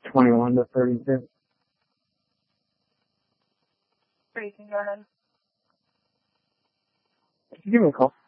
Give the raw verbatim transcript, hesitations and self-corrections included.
twenty-one to thirty-two. Sure, you can go ahead. Give me a call.